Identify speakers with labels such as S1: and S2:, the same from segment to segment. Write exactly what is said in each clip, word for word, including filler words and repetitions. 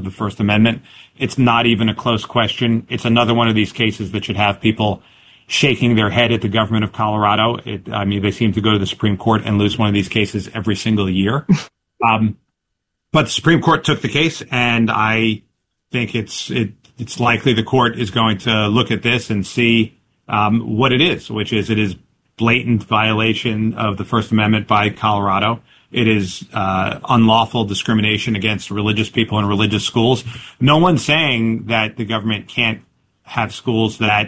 S1: of the First Amendment. It's not even a close question. It's another one of these cases that should have people shaking their head at the government of Colorado. It, I mean, they seem to go to the Supreme Court and lose one of these cases every single year. um, but the Supreme Court took the case, and I think it's it, it's likely the court is going to look at this and see um, what it is, which is it is blatant violation of the First Amendment by Colorado. It is uh, unlawful discrimination against religious people in religious schools. No one's saying that the government can't have schools that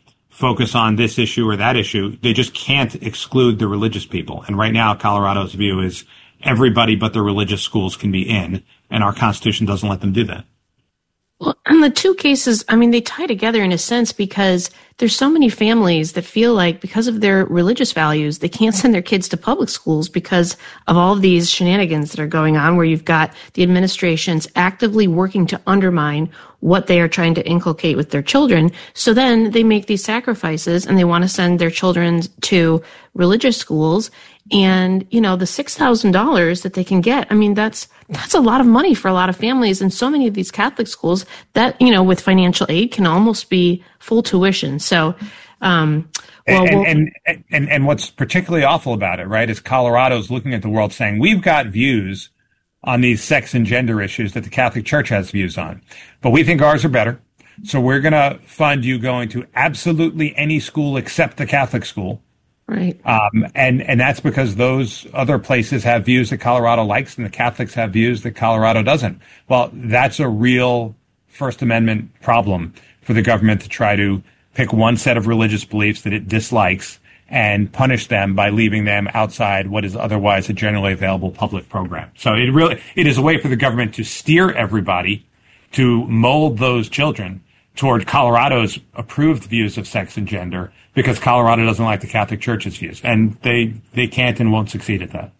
S1: focus on this issue or that issue. They just can't exclude the religious people. And right now, Colorado's view is everybody but the religious schools can be in, and our Constitution doesn't let them do that.
S2: Well, and the two cases, I mean, they tie together in a sense because there's so many families that feel like because of their religious values, they can't send their kids to public schools because of all of these shenanigans that are going on where you've got the administrations actively working to undermine what they are trying to inculcate with their children. So then they make these sacrifices and they want to send their children to religious schools. And, you know, the six thousand dollars that they can get, I mean, that's that's a lot of money for a lot of families. And so many of these Catholic schools that, you know, with financial aid can almost be full tuition. So, um, well,
S1: and,
S2: we'll,
S1: and, and, and, and what's particularly awful about it, right, is Colorado's looking at the world saying, we've got views on these sex and gender issues that the Catholic Church has views on, but we think ours are better. So we're going to fund you going to absolutely any school except the Catholic school.
S2: Right.
S1: Um, and, and that's because those other places have views that Colorado likes and the Catholics have views that Colorado doesn't. Well, that's a real First Amendment problem for the government to try to pick one set of religious beliefs that it dislikes and punish them by leaving them outside what is otherwise a generally available public program. So it really, it is a way for the government to steer everybody to mold those children toward Colorado's approved views of sex and gender because Colorado doesn't like the Catholic Church's views. And they, they can't and won't succeed at that.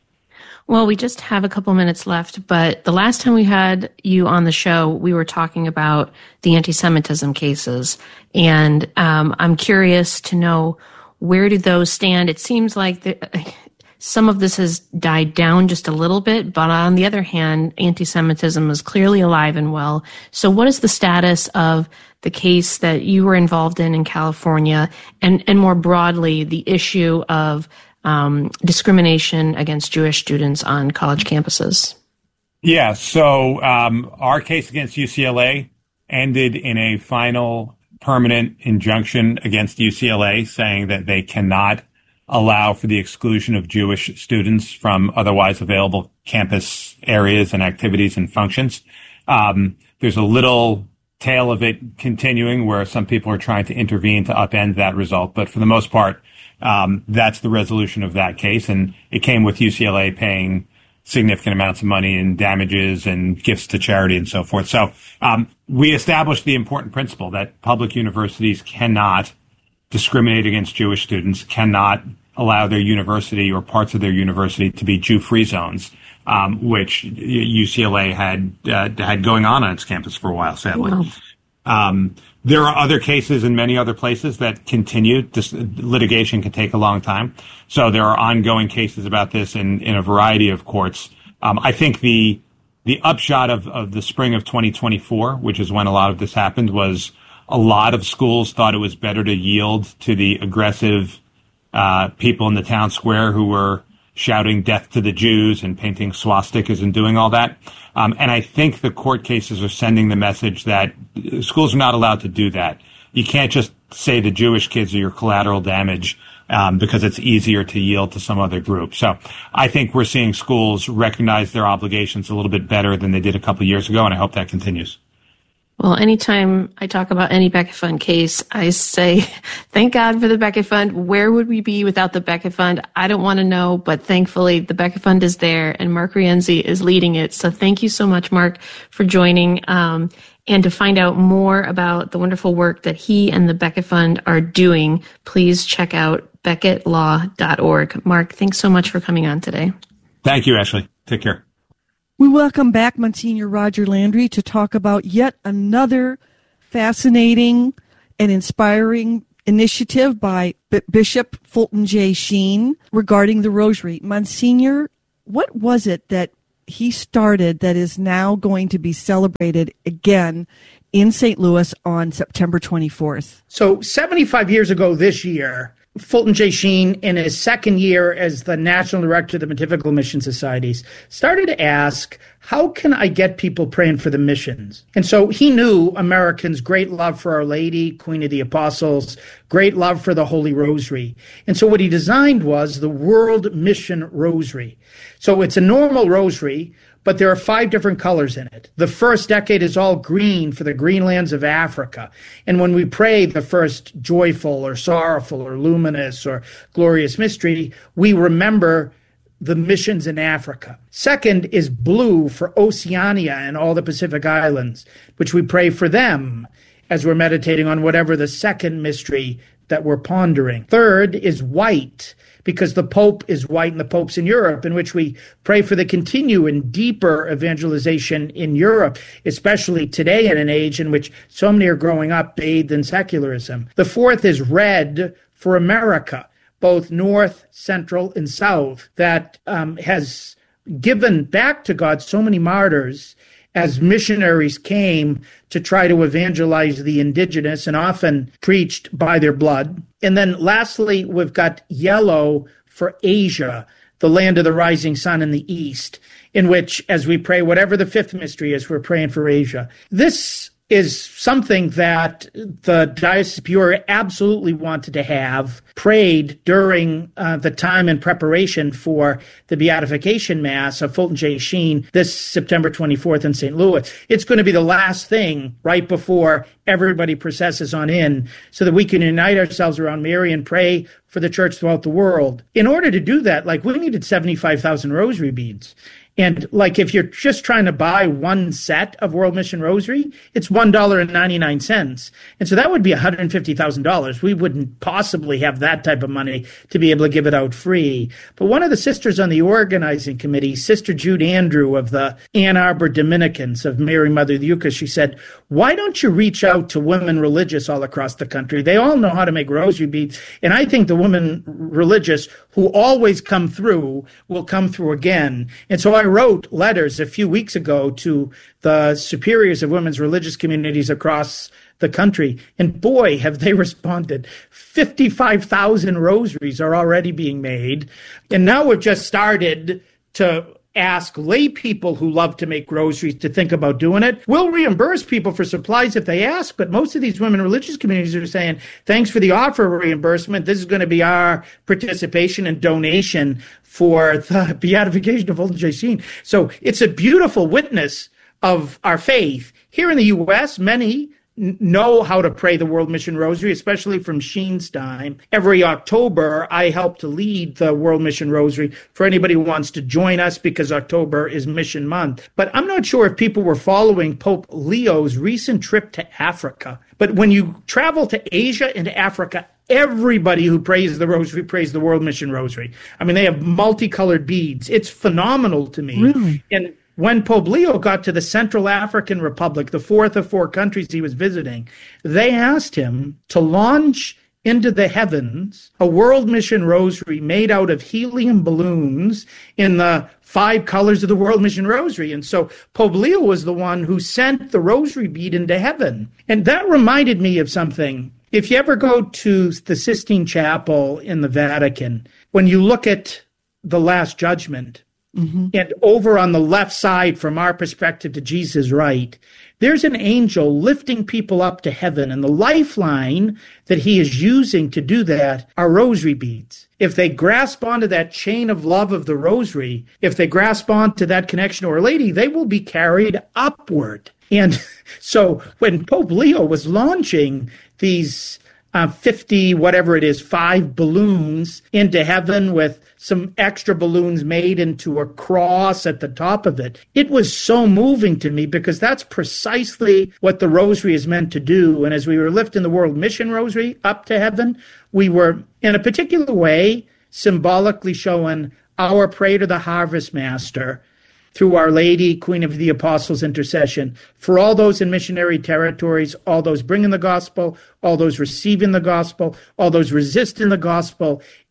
S2: Well, we just have a couple minutes left, but the last time we had you on the show, we were talking about the anti-Semitism cases. And um, I'm curious to know, where do those stand? It seems like the, some of this has died down just a little bit, but on the other hand, anti-Semitism is clearly alive and well. So what is the status of the case that you were involved in in California and, and more broadly, the issue of um, discrimination against Jewish students on college campuses?
S1: Yeah, so um, our case against U C L A ended in a final permanent injunction against U C L A saying that they cannot allow for the exclusion of Jewish students from otherwise available campus areas and activities and functions. Um, there's a little tail of it continuing where some people are trying to intervene to upend that result. But for the most part, um, that's the resolution of that case. And it came with U C L A paying significant amounts of money in damages and gifts to charity and so forth. So um, we established the important principle that public universities cannot discriminate against Jewish students, cannot allow their university or parts of their university to be Jew-free zones, um, which U C L A had uh, had going on on its campus for a while, sadly.
S2: Wow.
S1: Um, there are other cases in many other places that continue. This litigation can take a long time. So there are ongoing cases about this in, in a variety of courts. Um, I think the the upshot of, of the spring of twenty twenty-four, which is when a lot of this happened, was a lot of schools thought it was better to yield to the aggressive uh, people in the town square who were shouting death to the Jews and painting swastikas and doing all that. Um, and I think the court cases are sending the message that schools are not allowed to do that. You can't just say the Jewish kids are your collateral damage um, because it's easier to yield to some other group. So I think we're seeing schools recognize their obligations a little bit better than they did a couple of years ago, and I hope that continues.
S2: Well, anytime I talk about any Becket Fund case, I say, thank God for the Becket Fund. Where would we be without the Becket Fund? I don't want to know, but thankfully the Becket Fund is there and Mark Rienzi is leading it. So thank you so much, Mark, for joining. Um, and to find out more about the wonderful work that he and the Becket Fund are doing, please check out becket law dot org. Mark, thanks so much for coming on today.
S1: Thank you, Ashley. Take care.
S3: We welcome back Monsignor Roger Landry to talk about yet another fascinating and inspiring initiative by B- Bishop Fulton J. Sheen regarding the Rosary. Monsignor, what was it that he started that is now going to be celebrated again in Saint Louis on September twenty-fourth.
S4: So seventy-five years ago this year, Fulton J. Sheen, in his second year as the National Director of the Pontifical Mission Societies, started to ask, how can I get people praying for the missions? And so he knew Americans' great love for Our Lady, Queen of the Apostles, great love for the Holy Rosary. And so what he designed was the World Mission Rosary. So it's a normal rosary, but there are five different colors in it. The first decade is all green for the green lands of Africa. And when we pray the first joyful or sorrowful or luminous or glorious mystery, we remember the missions in Africa. Second is blue for Oceania and all the Pacific Islands, which we pray for them as we're meditating on whatever the second mystery that we're pondering. Third is white, because the Pope is white and the Pope's in Europe, in which we pray for the continued and deeper evangelization in Europe, especially today in an age in which so many are growing up bathed in secularism. The fourth is red for America, both North, Central, and South, that um, has given back to God so many martyrs as missionaries came to try to evangelize the indigenous and often preached by their blood. And then lastly, we've got yellow for Asia, the land of the rising sun in the east, in which, as we pray, whatever the fifth mystery is, we're praying for Asia. This is something that the Diocese of Peoria absolutely wanted to have prayed during uh, the time in preparation for the Beatification Mass of Fulton J. Sheen this September twenty-fourth in Saint Louis. It's going to be the last thing right before everybody processes on in so that we can unite ourselves around Mary and pray for the church throughout the world. In order to do that, like, we needed seventy-five thousand rosary beads. And like, if you're just trying to buy one set of World Mission Rosary, it's one dollar and ninety-nine cents. And so that would be one hundred fifty thousand dollars. We wouldn't possibly have that type of money to be able to give it out free. But one of the sisters on the organizing committee, Sister Jude Andrew of the Ann Arbor Dominicans of Mary Mother of the Eucharist, she said, why don't you reach out to women religious all across the country? They all know how to make rosary beads. And I think the women religious who always come through will come through again. And so I wrote letters a few weeks ago to the superiors of women's religious communities across the country, and boy, have they responded. fifty-five thousand rosaries are already being made, and now we've just started to ask lay people who love to make rosaries to think about doing it. We'll reimburse people for supplies if they ask, but most of these women religious communities are saying, thanks for the offer of reimbursement. This is going to be our participation and donation for the beatification of Fulton J. Sheen. So it's a beautiful witness of our faith. Here in the U S, many know how to pray the World Mission Rosary, especially from Sheen's time. Every October, I help to lead the World Mission Rosary for anybody who wants to join us, because October is Mission Month. But I'm not sure if people were following Pope Leo's recent trip to Africa. But when you travel to Asia and Africa, everybody who prays the rosary prays the World Mission Rosary. I mean, they have multicolored beads. It's phenomenal to me.
S3: Really?
S4: And when Pope Leo got to the Central African Republic, the fourth of four countries he was visiting, they asked him to launch into the heavens a World Mission Rosary made out of helium balloons in the five colors of the World Mission Rosary. And so Pope Leo was the one who sent the rosary bead into heaven. And that reminded me of something. If you ever go to the Sistine Chapel in the Vatican, when you look at the Last Judgment, mm-hmm. and over on the left side from our perspective to Jesus' right, there's an angel lifting people up to heaven. And the lifeline that he is using to do that are rosary beads. If they grasp onto that chain of love of the rosary, if they grasp onto that connection to Our Lady, they will be carried upward. And so when Pope Leo was launching these uh, fifty, whatever it is, five balloons into heaven with some extra balloons made into a cross at the top of it, it was so moving to me, because that's precisely what the rosary is meant to do. And as we were lifting the World Mission Rosary up to heaven, we were, in a particular way, symbolically showing our prayer to the Harvest Master through Our Lady, Queen of the Apostles' intercession, for all those in missionary territories, all those bringing the gospel, all those receiving the gospel, all those resisting the gospel,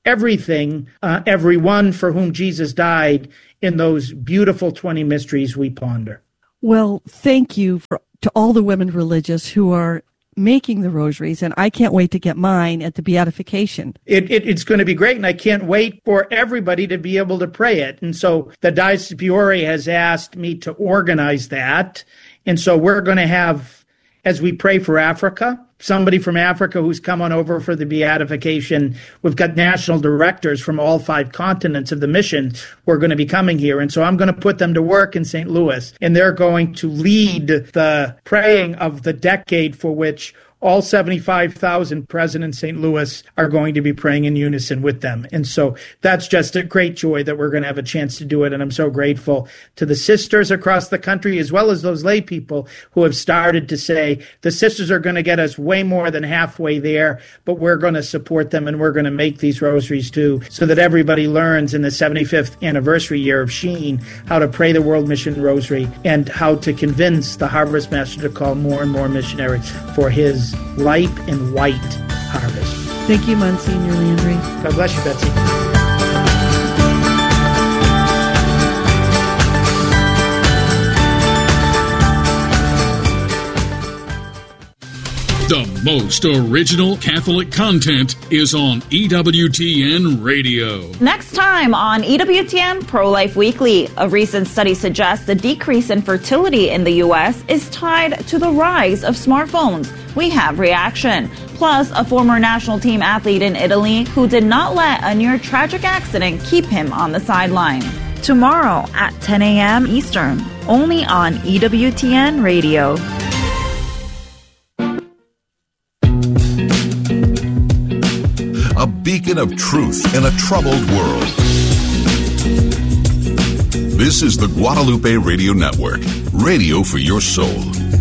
S4: everything, uh, everyone for whom Jesus died in those beautiful twenty mysteries we ponder.
S3: Well, thank you for, to all the women religious who are making the rosaries, and I can't wait to get mine at the beatification.
S4: It, it, it's going to be great, and I can't wait for everybody to be able to pray it. And so the Diocese of Peoria has asked me to organize that, and so we're going to have, as we pray for Africa, somebody from Africa who's come on over for the beatification. We've got national directors from all five continents of the mission who are going to be coming here. And so I'm going to put them to work in Saint Louis, and they're going to lead the praying of the decade for which all seventy-five thousand present in Saint Louis are going to be praying in unison with them. And so that's just a great joy that we're going to have a chance to do it. And I'm so grateful to the sisters across the country, as well as those lay people who have started to say, the sisters are going to get us way more than halfway there, but we're going to support them, and we're going to make these rosaries too, so that everybody learns in the seventy-fifth anniversary year of Sheen how to pray the World Mission Rosary and how to convince the Harvest Master to call more and more missionaries for his ripe and white harvest.
S3: Thank you, Monsignor Landry.
S4: God bless you, Betsy.
S5: The most original Catholic content is on E W T N Radio.
S6: Next time on E W T N Pro-Life Weekly, a recent study suggests the decrease in fertility in the U S is tied to the rise of smartphones. We have reaction. Plus, a former national team athlete in Italy who did not let a near tragic accident keep him on the sideline. Tomorrow at ten a.m. Eastern, only on E W T N Radio.
S7: A beacon of truth in a troubled world. This is the Guadalupe Radio Network, radio for your soul.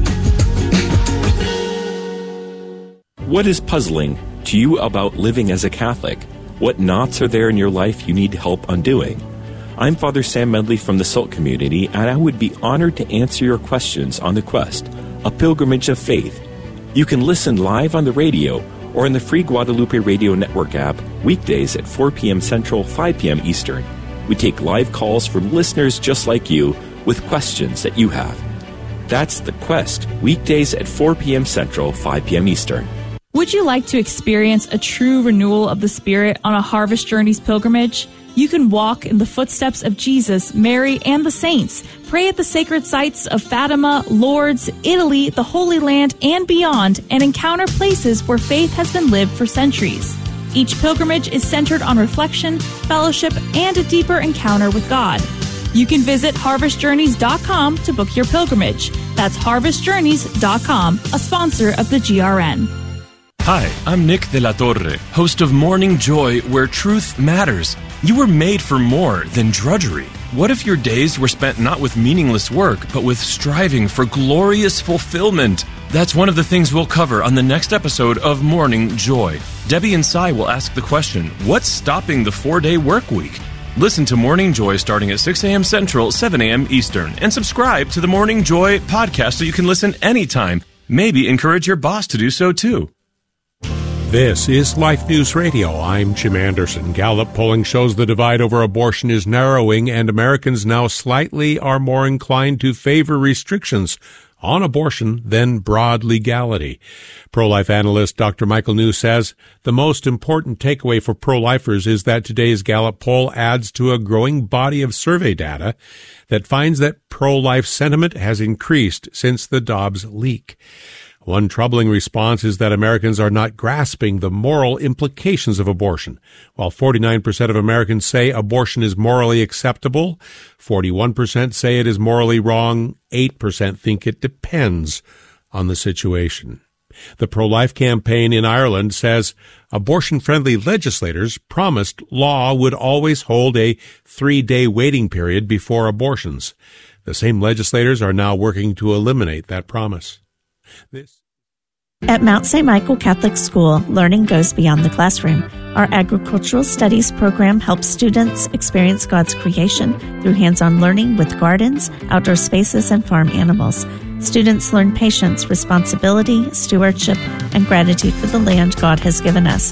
S8: What is puzzling to you about living as a Catholic? What knots are there in your life you need help undoing? I'm Father Sam Medley from the Salt Community, and I would be honored to answer your questions on The Quest, a pilgrimage of faith. You can listen live on the radio or in the free Guadalupe Radio Network app weekdays at four p.m. Central, five p.m. Eastern. We take live calls from listeners just like you with questions that you have. That's The Quest, weekdays at four p.m. Central, five p.m. Eastern.
S9: Would you like to experience a true renewal of the Spirit on a Harvest Journeys pilgrimage? You can walk in the footsteps of Jesus, Mary, and the saints. Pray at the sacred sites of Fatima, Lourdes, Italy, the Holy Land, and beyond, and encounter places where faith has been lived for centuries. Each pilgrimage is centered on reflection, fellowship, and a deeper encounter with God. You can visit harvest journeys dot com to book your pilgrimage. That's harvest journeys dot com, a sponsor of the G R N.
S10: Hi, I'm Nick de la Torre, host of Morning Joy, where truth matters. You were made for more than drudgery. What if your days were spent not with meaningless work, but with striving for glorious fulfillment? That's one of the things we'll cover on the next episode of Morning Joy. Debbie and Cy will ask the question, what's stopping the four-day work week? Listen to Morning Joy starting at six a.m. Central, seven a.m. Eastern, and subscribe to the Morning Joy podcast so you can listen anytime. Maybe encourage your boss to do so too.
S11: This is Life News Radio. I'm Jim Anderson. Gallup polling shows the divide over abortion is narrowing, and Americans now slightly are more inclined to favor restrictions on abortion than broad legality. Pro-life analyst Doctor Michael New says the most important takeaway for pro-lifers is that today's Gallup poll adds to a growing body of survey data that finds that pro-life sentiment has increased since the Dobbs leak. One troubling response is that Americans are not grasping the moral implications of abortion. While forty-nine percent of Americans say abortion is morally acceptable, forty-one percent say it is morally wrong, eight percent think it depends on the situation. The Pro-Life Campaign in Ireland says abortion-friendly legislators promised law would always hold a three-day waiting period before abortions. The same legislators are now working to eliminate that promise. This
S12: At Mount Saint Michael Catholic School, learning goes beyond the classroom. Our agricultural studies program helps students experience God's creation through hands-on learning with gardens, outdoor spaces, and farm animals. Students learn patience, responsibility, stewardship, and gratitude for the land God has given us.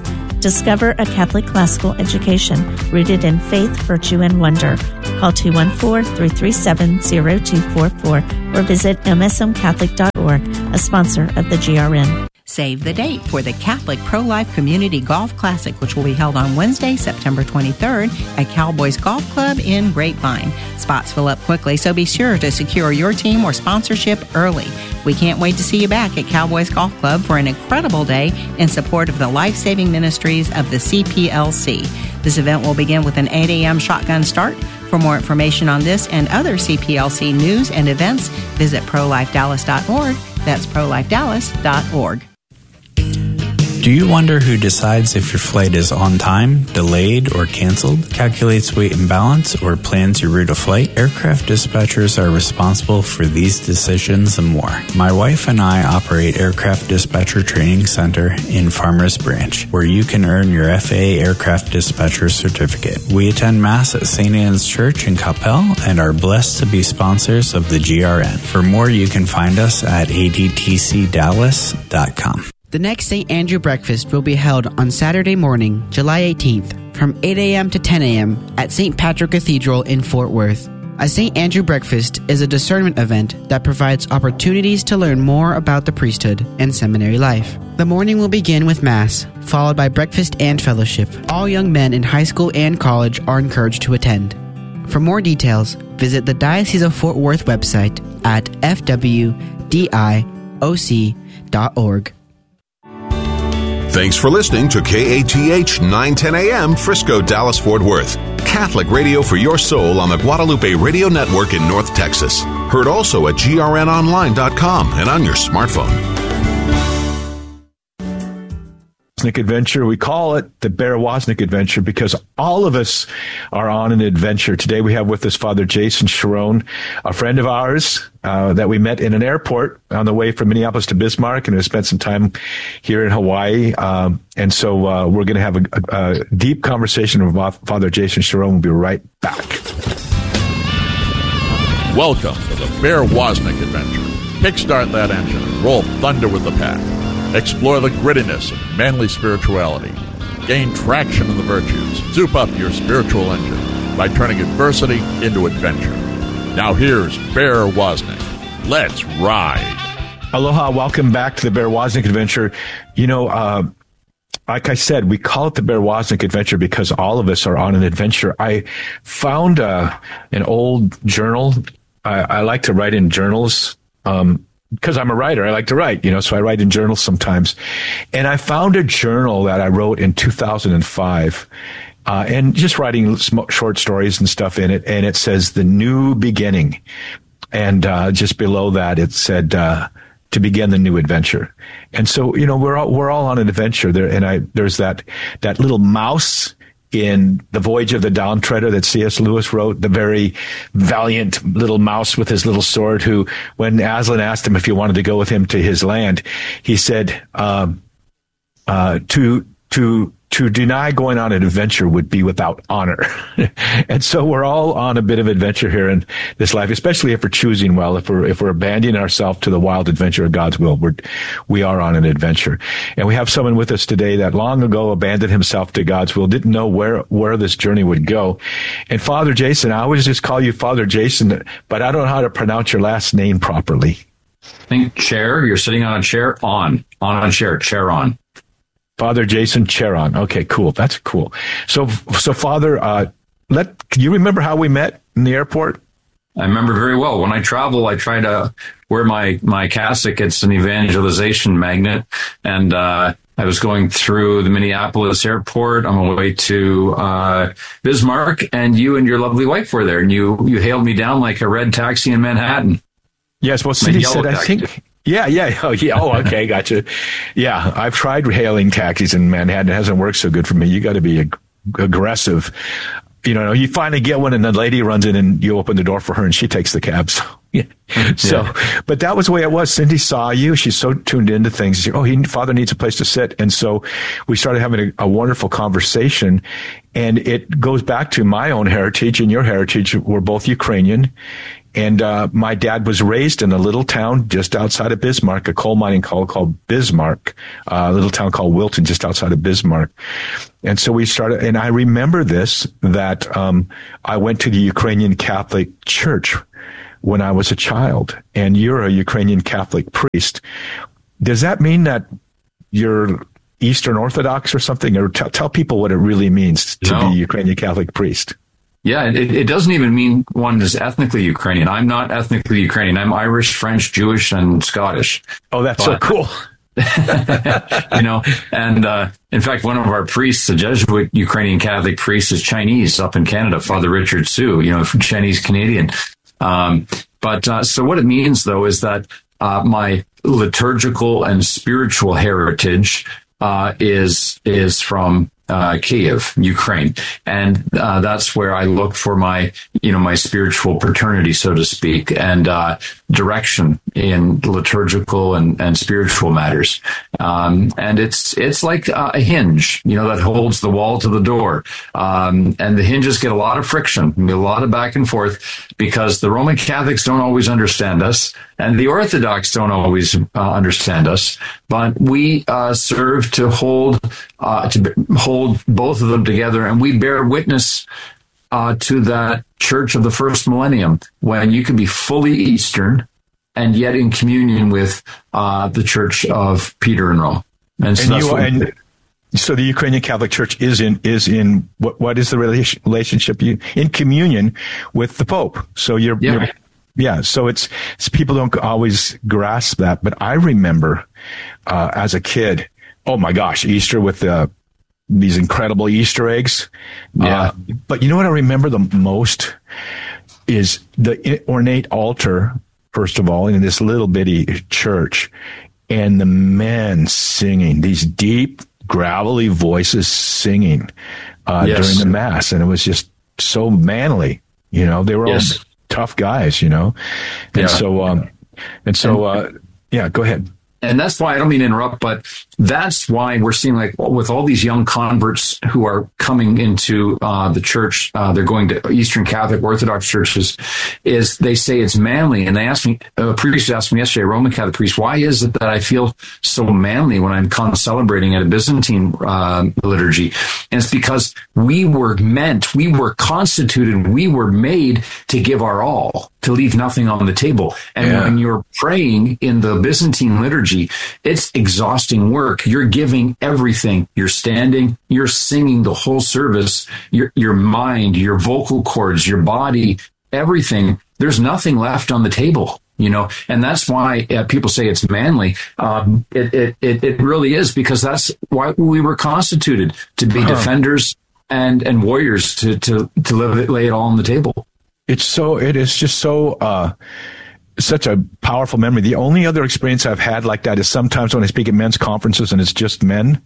S12: Discover a Catholic classical education rooted in faith, virtue, and wonder. Call two one four, three three seven, zero two four four or visit m s m catholic dot org, a sponsor of the G R N.
S13: Save the date for the Catholic Pro-Life Community Golf Classic, which will be held on Wednesday, September twenty-third at Cowboys Golf Club in Grapevine. Spots fill up quickly, so be sure to secure your team or sponsorship early. We can't wait to see you back at Cowboys Golf Club for an incredible day in support of the life-saving ministries of the C P L C. This event will begin with an eight a.m. shotgun start. For more information on this and other C P L C news and events, visit pro life dallas dot org. That's pro life dallas dot org.
S14: Do you wonder who decides if your flight is on time, delayed, or canceled, calculates weight and balance, or plans your route of flight? Aircraft dispatchers are responsible for these decisions and more. My wife and I operate Aircraft Dispatcher Training Center in Farmers Branch, where you can earn your F A A Aircraft Dispatcher Certificate. We attend Mass at Saint Anne's Church in Coppell and are blessed to be sponsors of the G R N. For more, you can find us at a d t c dallas dot com.
S15: The next Saint Andrew Breakfast will be held on Saturday morning, July eighteenth, from eight a.m. to ten a.m. at Saint Patrick Cathedral in Fort Worth. A Saint Andrew Breakfast is a discernment event that provides opportunities to learn more about the priesthood and seminary life. The morning will begin with Mass, followed by breakfast and fellowship. All young men in high school and college are encouraged to attend. For more details, visit the Diocese of Fort Worth website at f w d i o c dot org.
S7: Thanks for listening to K A T H nine ten A M Frisco, Dallas, Fort Worth. Catholic radio for your soul on the Guadalupe Radio Network in North Texas. Heard also at G R N online dot com and on your smartphone.
S16: Adventure. We call it the Bear Wozniak Adventure because all of us are on an adventure. Today we have with us Father Jason Sharon, a friend of ours uh, that we met in an airport on the way from Minneapolis to Bismarck, and has spent some time here in Hawaii. Um, and so uh, we're going to have a, a, a deep conversation with Father Jason Sharon. We'll be right back.
S17: Welcome to the Bear Wozniak Adventure. Kickstart that engine and roll thunder with the pack. Explore the grittiness of manly spirituality. Gain traction in the virtues. Soup up your spiritual engine by turning adversity into adventure. Now here's Bear Wozniak. Let's ride.
S16: Aloha, welcome back to the Bear Wozniak Adventure. You know, uh, like I said, we call it the Bear Wozniak Adventure because all of us are on an adventure. I found uh, an old journal. I, I like to write in journals. Um, Because I'm a writer, I like to write, you know, so I write in journals sometimes. And I found a journal that I wrote in two thousand five, uh, and just writing sm- short stories and stuff in it. And it says The New Beginning. And uh, just below that, it said uh, to begin the new adventure. And so, you know, we're all, we're all on an adventure there. And I, there's that, that little mouse in The Voyage of the Dawn Treader that C S. Lewis wrote, the very valiant little mouse with his little sword who, when Aslan asked him if he wanted to go with him to his land, he said, um, uh, to, to, to deny going on an adventure would be without honor. And so we're all on a bit of adventure here in this life, especially if we're choosing well, if we're, if we're abandoning ourselves to the wild adventure of God's will, we're, we are on an adventure. And we have someone with us today that long ago abandoned himself to God's will, didn't know where, where this journey would go. And Father Jason, I always just call you Father Jason, but I don't know how to pronounce your last name properly.
S18: Think chair, you're sitting on a chair, on, on a chair, chair on.
S16: Father Jason Charon. Okay, cool. That's cool. So, so Father, uh, let, can you remember how we met in the airport?
S18: I remember very well. When I travel, I try to wear my, my cassock. It's an evangelization magnet. And, uh, I was going through the Minneapolis airport on my way to, uh, Bismarck, and you and your lovely wife were there, and you, you hailed me down like a red taxi in Manhattan.
S16: Yes. Well, Cindy said, taxi. I think, Yeah, yeah. Oh, yeah. Oh, okay. Gotcha. Yeah. I've tried hailing taxis in Manhattan. It hasn't worked so good for me. You got to be ag- aggressive. You know, you finally get one and the lady runs in and you open the door for her and she takes the cab. So, yeah. So, but that was the way it was. Cindy saw you. She's so tuned into things. She, oh, he, Father needs a place to sit. And so we started having a, a wonderful conversation, and it goes back to my own heritage and your heritage. We're both Ukrainian. And uh, my dad was raised in a little town just outside of Bismarck, a coal mining call called Bismarck, uh, a little town called Wilton, just outside of Bismarck. And so we started, and I remember this, that um, I went to the Ukrainian Catholic Church when I was a child, and you're a Ukrainian Catholic priest. Does that mean that you're Eastern Orthodox or something? Or t- tell people what it really means to
S18: No.
S16: be a Ukrainian Catholic priest.
S18: Yeah, it, it doesn't even mean one is ethnically Ukrainian. I'm not ethnically Ukrainian. I'm Irish, French, Jewish, and Scottish.
S16: Oh, that's so
S18: But-
S16: cool.
S18: you know, and uh, in fact, one of our priests, a Jesuit Ukrainian Catholic priest, is Chinese up in Canada, Father Richard Su, you know, Chinese Canadian. Um, but uh, so what it means, though, is that uh, my liturgical and spiritual heritage uh, is is from uh, Kiev, Ukraine, and uh, that's where I look for my, you know, my spiritual paternity, so to speak, and uh, direction in liturgical and, and spiritual matters. Um, and it's it's like a hinge, you know, that holds the wall to the door. Um, and the hinges get a lot of friction, a lot of back and forth, because the Roman Catholics don't always understand us, and the Orthodox don't always uh, understand us. But we uh, serve to hold uh, to hold both of them together, and we bear witness uh, to that church of the first millennium, when you can be fully Eastern and yet in communion with uh, the Church of Peter and Rome. And so,
S16: And
S18: that's
S16: you,
S18: what we
S16: and
S18: do.
S16: so the Ukrainian Catholic Church is in is in what what is the relation, relationship you in communion with the Pope? So you're
S18: Yeah.
S16: you're, yeah. So it's, it's people don't always grasp that, but I remember uh, as a kid, oh my gosh, Easter with the these incredible Easter eggs.
S18: Yeah.
S16: Uh, but you know what I remember the most is the ornate altar, first of all, in this little bitty church, and the men singing, these deep, gravelly voices singing uh,
S18: Yes.
S16: during the Mass. And it was just so manly. You know, they were
S18: Yes.
S16: all tough guys, you know. And
S18: Yeah.
S16: so, um, and so, uh, yeah, go ahead.
S18: And that's why I don't mean to interrupt, but that's why we're seeing, like, with all these young converts who are coming into uh, the church, uh, they're going to Eastern Catholic Orthodox churches, is they say it's manly. And they asked me, a priest asked me yesterday, a Roman Catholic priest, why is it that I feel so manly when I'm con- celebrating at a Byzantine uh, liturgy? And it's because we were meant, we were constituted, we were made to give our all, to leave nothing on the table. And
S16: Yeah.
S18: when you're praying in the Byzantine liturgy, it's exhausting work. You're giving everything. You're standing, you're singing the whole service, your, your mind, your vocal cords, your body, everything. There's nothing left on the table, you know, and that's why uh, people say it's manly. Um, it, it, it, it really is, because that's why we were constituted, to be
S16: Huh.
S18: defenders and, and warriors, to, to, to live, lay it all on the table.
S16: It's so, it is just so, uh, such a powerful memory. The only other experience I've had like that is sometimes when I speak at men's conferences and it's just men,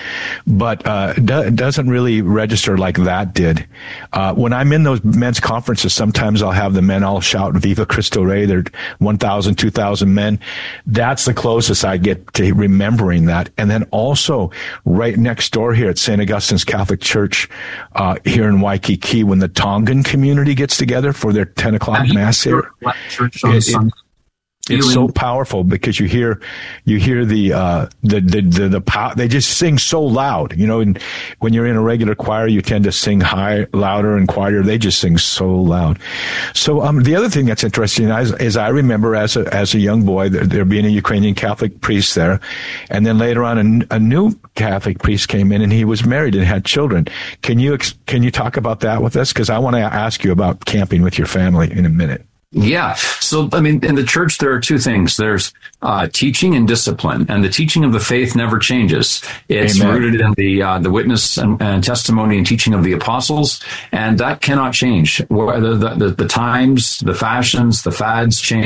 S16: but uh, it, do, it doesn't really register like that did. Uh, when I'm in those men's conferences, sometimes I'll have the men all shout "Viva Cristo Rey." There are one thousand, two thousand men. That's the closest I get to remembering that. And then also right next door here at Saint Augustine's Catholic Church uh, here in Waikiki, when the Tongan community gets together for their ten o'clock mass here.
S18: Church on
S16: It- it-
S18: Sunday.
S16: It's so powerful because you hear, you hear the, uh, the, the, the, the pow- they just sing so loud, you know, and when you're in a regular choir, you tend to sing high, louder and quieter. They just sing so loud. So, um, the other thing that's interesting is, is I remember as a, as a young boy, there, there being a Ukrainian Catholic priest there. And then later on, a, a new Catholic priest came in and he was married and had children. Can you, ex- can you talk about that with us? Cause I want to ask you about camping with your family in a minute.
S18: Yeah. So, I mean, in the church, there are two things. There's uh, teaching and discipline, and the teaching of the faith never changes. It's
S16: Amen.
S18: rooted in the uh, the witness and, and testimony and teaching of the apostles, and that cannot change. Whether the, the, the times, the fashions, the fads change,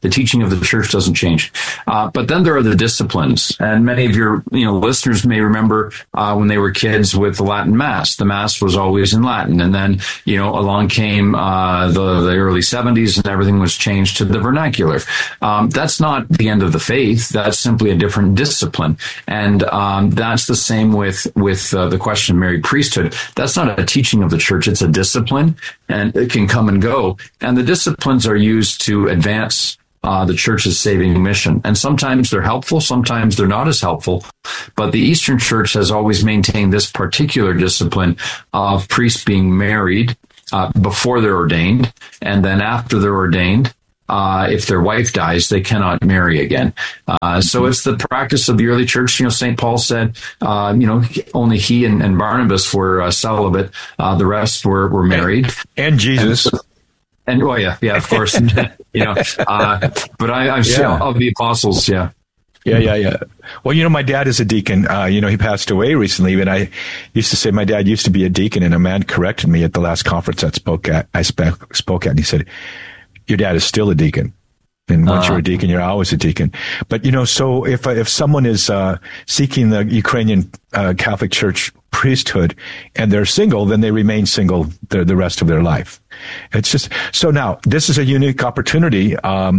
S18: The teaching of the church doesn't change. Uh, but then there are the disciplines. And many of your you know listeners may remember uh, when they were kids with the Latin Mass. The Mass was always in Latin. And then, you know, along came uh, the, the early seventies and everything was changed to the vernacular. Um, that's not the end of the faith. That's simply a different discipline. And um, that's the same with, with uh, the question of married priesthood. That's not a teaching of the church. It's a discipline, and it can come and go. And the disciplines are used to advance Uh, the church's saving mission. And sometimes they're helpful, sometimes they're not as helpful. But the Eastern Church has always maintained this particular discipline of priests being married uh, before they're ordained, and then after they're ordained, uh, if their wife dies, they cannot marry again. Uh, so it's the practice of the early church. You know, Saint Paul said, uh, you know, only he and, and Barnabas were uh, celibate. Uh, the rest were, were married.
S16: And Jesus.
S18: And, And oh yeah, yeah, of course, you know. Uh, but I, I'm still
S16: Yeah.
S18: of the apostles. Yeah,
S16: Yeah, yeah, yeah. Well, you know, my dad is a deacon. Uh, you know, he passed away recently, but I used to say my dad used to be a deacon, and a man corrected me at the last conference I spoke at. I spoke, spoke at, and he said, "Your dad is still a deacon, and once
S18: Uh-huh.
S16: you're a deacon, you're always a deacon." But you know, so if uh, if someone is uh, seeking the Ukrainian uh, Catholic Church priesthood and they're single, then they remain single the, the rest of their life. It's just so now this is a unique opportunity. Um,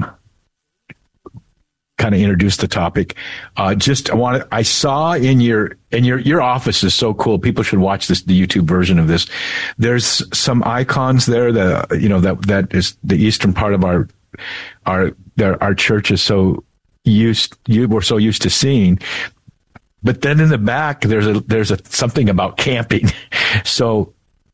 S16: kind of introduce the topic. Uh, just I want I saw in your in your your office is so cool. People should watch this the YouTube version of this. There's some icons there. The you know that that is the eastern part of our our our, our church is so used you we're so used to seeing. But then in the back, there's a there's a something about camping. So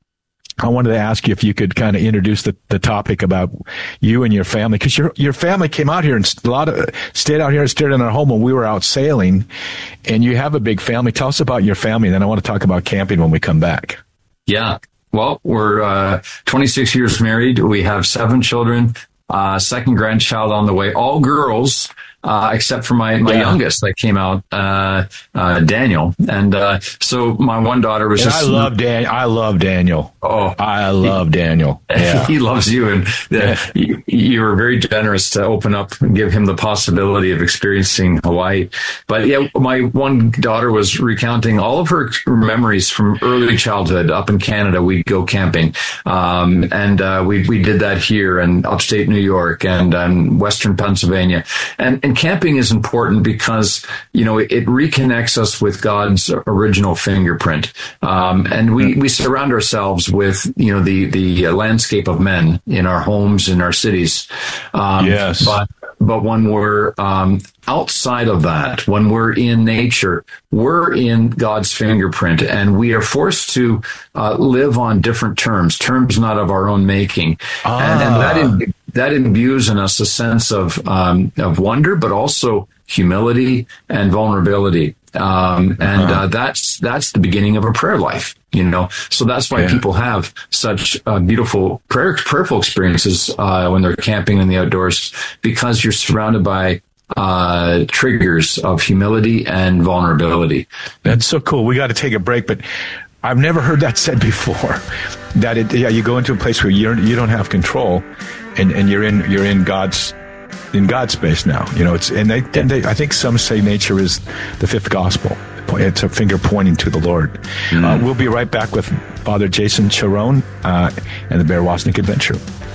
S16: I wanted to ask you if you could kind of introduce the, the topic about you and your family, because your your family came out here and a lot of stayed out here and stayed in our home when we were out sailing, and you have a big family. Tell us about your family, and then I want to talk about camping when we come back.
S18: yeah. Well, we're uh, twenty-six years married. We have seven children. Uh, second grandchild on the way. All girls. Uh, except for my, my
S16: Yeah.
S18: youngest that came out, uh, uh, Daniel. And, uh, so my one daughter was
S16: And
S18: just.
S16: I love Dan. I love Daniel.
S18: Oh,
S16: I love
S18: he,
S16: Daniel. Yeah.
S18: He loves you, and uh,
S16: Yeah.
S18: you, you were very generous to open up and give him the possibility of experiencing Hawaii. But yeah, my one daughter was recounting all of her memories from early childhood up in Canada. We'd go camping, um, and uh, we we did that here in upstate New York and um, Western Pennsylvania, and. and And camping is important because, you know, it, it reconnects us with God's original fingerprint. Um, and we, we surround ourselves with, you know, the, the landscape of men in our homes, in our cities. Um,
S16: yes.
S18: But, but when we're um, outside of that, when we're in nature, we're in God's fingerprint, and we are forced to uh, live on different terms, terms not of our own making.
S16: Ah.
S18: And, and that in, that imbues in us a sense of um, of wonder, but also humility and vulnerability. Um, and uh, that's that's the beginning of a prayer life, you know. So that's why
S16: Yeah.
S18: people have such uh, beautiful prayer, prayerful experiences uh, when they're camping in the outdoors, because you're surrounded by uh, triggers of humility and vulnerability.
S16: That's so cool. We got to take a break, but I've never heard that said before. That it, yeah, you go into a place where you're you don't have control, and, and you're in you're in God's in God's space now. You know, it's and they, and they I think some say nature is the fifth gospel. It's a finger pointing to the Lord. Mm. Uh, we'll be right back with Father Jason Charron uh, and the Bear Wozniak Adventure.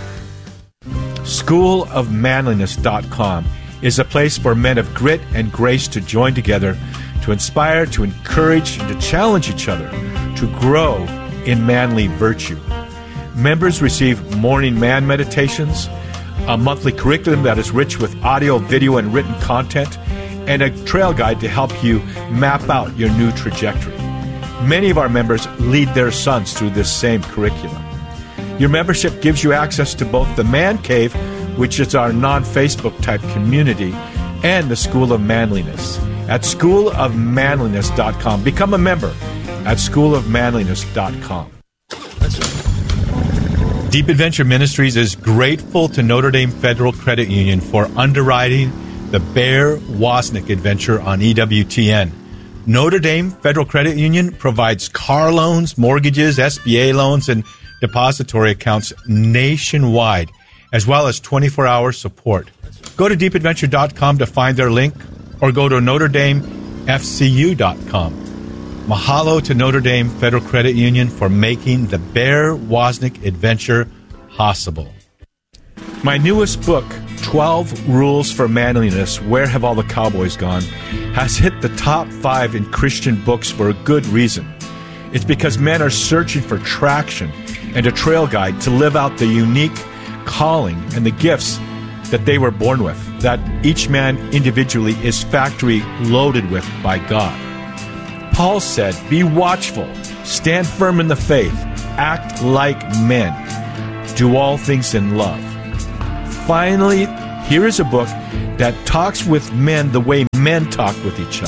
S16: school of manliness dot com is a place for men of grit and grace to join together to inspire, to encourage, and to challenge each other to grow in manly virtue. Members receive morning man meditations, a monthly curriculum that is rich with audio, video, and written content, and a trail guide to help you map out your new trajectory. Many of our members lead their sons through this same curriculum. Your membership gives you access to both the Man Cave, which is our non-Facebook type community, and the School of Manliness at school of manliness dot com. Become a member at school of manliness dot com. Deep Adventure Ministries is grateful to Notre Dame Federal Credit Union for underwriting the Bear Wozniak Adventure on E W T N. Notre Dame Federal Credit Union provides car loans, mortgages, S B A loans, and depository accounts nationwide, as well as twenty-four hour support.
S19: Go to deep adventure dot com to find their link, or go to notre dame f c u dot com. Mahalo to Notre Dame Federal Credit Union for making the Bear Wozniak adventure possible. My newest book, twelve Rules for Manliness, Where Have All the Cowboys Gone?, has hit the top five in Christian books for a good reason. It's because men are searching for traction and a trail guide to live out the unique calling and the gifts that they were born with, that each man individually is factory loaded with by God. Paul said, be watchful, stand firm in the faith, act like men, do all things in love. Finally, here is a book that talks with men the way men talk with each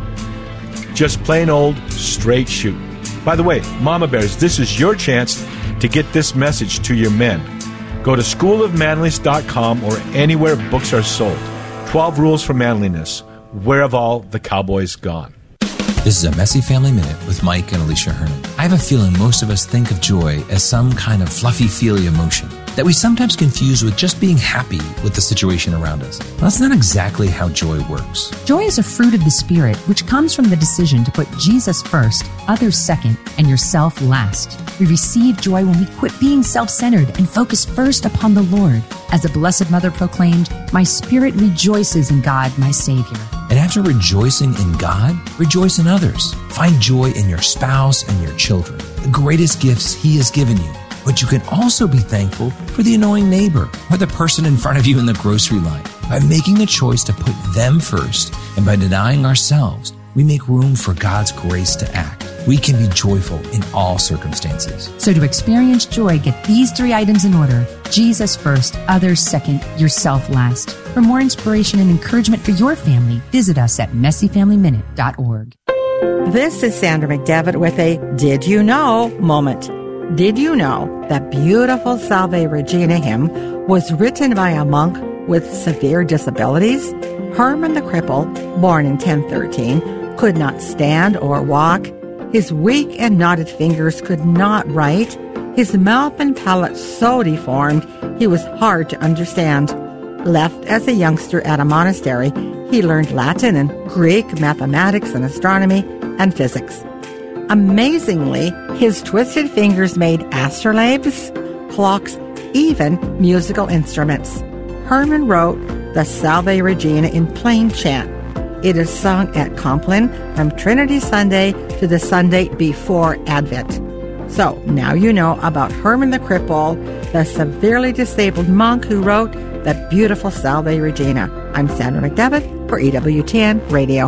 S19: other. Just plain old straight shoot. By the way, Mama Bears, this is your chance to get this message to your men. Go to school of manliness dot com or anywhere books are sold. twelve Rules for Manliness. Where have all the cowboys gone?
S20: This is a Messy Family Minute with Mike and Alicia Herman. I have a feeling most of us think of joy as some kind of fluffy-feely emotion that we sometimes confuse with just being happy with the situation around us. Well, that's not exactly how joy works.
S21: Joy is a fruit of the Spirit, which comes from the decision to put Jesus first, others second, and yourself last. We receive joy when we quit being self-centered and focus first upon the Lord. As the Blessed Mother proclaimed, my spirit rejoices in God, my Savior.
S20: And after rejoicing in God, rejoice in others. Find joy in your spouse and your children, the greatest gifts He has given you. But you can also be thankful for the annoying neighbor or the person in front of you in the grocery line. By making the choice to put them first and by denying ourselves, we make room for God's grace to act. We can be joyful in all circumstances.
S21: So to experience joy, get these three items in order. Jesus first, others second, yourself last. For more inspiration and encouragement for your family, visit us at messy family minute dot org.
S22: This is Sandra McDevitt with a Did You Know moment. Did you know that beautiful Salve Regina hymn was written by a monk with severe disabilities? Herman the Cripple, born in ten thirteen, could not stand or walk. His weak and knotted fingers could not write. His mouth and palate so deformed, he was hard to understand. Left as a youngster at a monastery, he learned Latin and Greek, mathematics and astronomy, and physics. Amazingly, his twisted fingers made astrolabes, clocks, even musical instruments. Herman wrote the Salve Regina in plain chant. It is sung at Compline from Trinity Sunday to the Sunday before Advent. So now you know about Herman the Cripple, the severely disabled monk who wrote that beautiful Salve Regina. I'm Sandra McDevitt for E W T N Radio.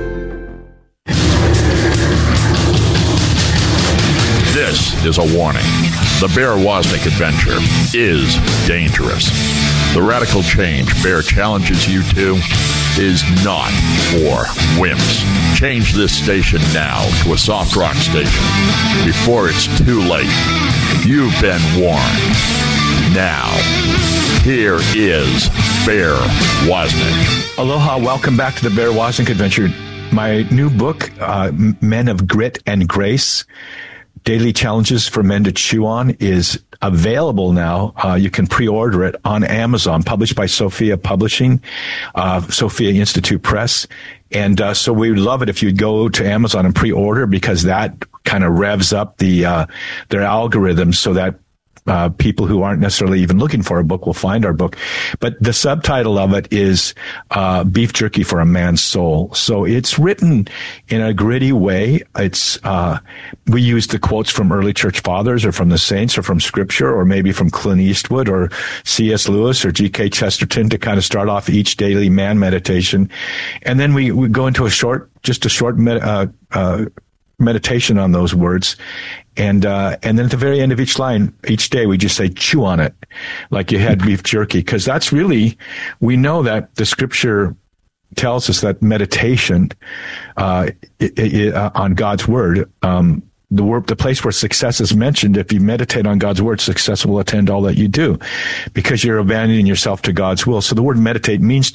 S17: This is a warning. The Bear Wozniak adventure is dangerous. The radical change Bear challenges you to is not for wimps. Change this station now to a soft rock station before it's too late. You've been warned. Now, here is Bear Wozniak.
S16: Aloha, welcome back to the Bear Wozniak adventure. My new book, uh, Men of Grit and Grace, Daily Challenges for Men to Chew On, is available now. Uh, you can pre-order it on Amazon, published by Sophia Publishing, uh, Sophia Institute Press. And uh, so we would love it if you'd go to Amazon and pre-order, because that kind of revs up the uh, their algorithms so that Uh, people who aren't necessarily even looking for a book will find our book. But the subtitle of it is uh, Beef Jerky for a Man's Soul. So it's written in a gritty way. It's uh, we use the quotes from early church fathers or from the saints or from scripture or maybe from Clint Eastwood or C S Lewis or G K Chesterton to kind of start off each daily man meditation. And then we, we go into a short, just a short med, uh, uh, meditation on those words. And, uh, and then at the very end of each line, each day, we just say, chew on it, like you had beef jerky. Cause that's really, we know that the scripture tells us that meditation, uh, it, it, uh on God's word, um, the word, the place where success is mentioned, if you meditate on God's word, success will attend all that you do because you're abandoning yourself to God's will. So the word meditate means to